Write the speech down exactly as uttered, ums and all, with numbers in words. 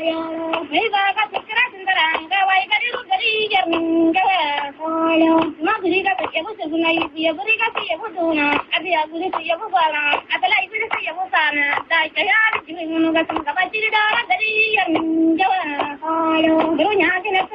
Riga ka tikra tindaranga wai gari ru gari jarminga koyo magri ka yabu sunai yabu riga yabu duna abi yabu yabu bala adala ibu yabu sana dai kaya jimu ga sun ka bajiri da gari jarminga koyo dunya ke